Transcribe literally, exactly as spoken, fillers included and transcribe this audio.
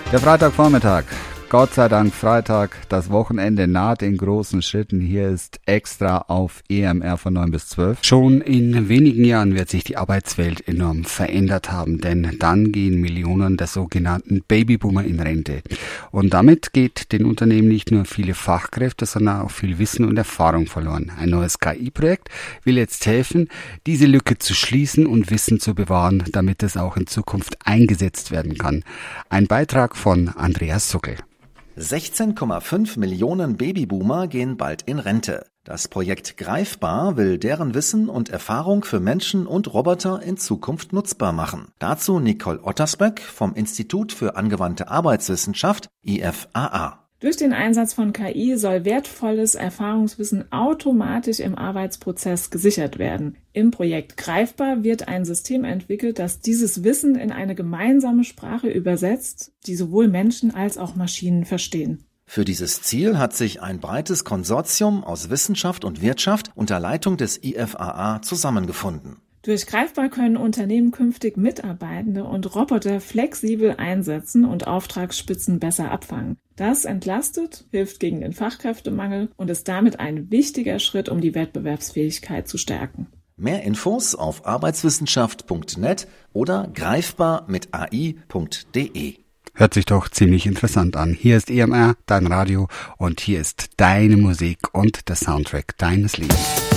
Der Freitagvormittag, Gott sei Dank Freitag, das Wochenende naht in großen Schritten. Hier ist Extra auf E M R von neun bis zwölf. Schon in wenigen Jahren wird sich die Arbeitswelt enorm verändert haben, denn dann gehen Millionen der sogenannten Babyboomer in Rente. Und damit geht den Unternehmen nicht nur viele Fachkräfte, sondern auch viel Wissen und Erfahrung verloren. Ein neues K I-Projekt will jetzt helfen, diese Lücke zu schließen und Wissen zu bewahren, damit es auch in Zukunft eingesetzt werden kann. Ein Beitrag von Andreas Suckel. sechzehn Komma fünf Millionen Babyboomer gehen bald in Rente. Das Projekt Greifbar will deren Wissen und Erfahrung für Menschen und Roboter in Zukunft nutzbar machen. Dazu Nicole Ottersböck vom Institut für angewandte Arbeitswissenschaft I F A A. Durch den Einsatz von K I soll wertvolles Erfahrungswissen automatisch im Arbeitsprozess gesichert werden. Im Projekt Greifbar wird ein System entwickelt, das dieses Wissen in eine gemeinsame Sprache übersetzt, die sowohl Menschen als auch Maschinen verstehen. Für dieses Ziel hat sich ein breites Konsortium aus Wissenschaft und Wirtschaft unter Leitung des I F A A zusammengefunden. Durch Greifbar können Unternehmen künftig Mitarbeitende und Roboter flexibel einsetzen und Auftragsspitzen besser abfangen. Das entlastet, hilft gegen den Fachkräftemangel und ist damit ein wichtiger Schritt, um die Wettbewerbsfähigkeit zu stärken. Mehr Infos auf arbeitswissenschaft punkt net oder greifbar mit ai punkt de. Hört sich doch ziemlich interessant an. Hier ist E M R, dein Radio, und hier ist deine Musik und der Soundtrack deines Lebens.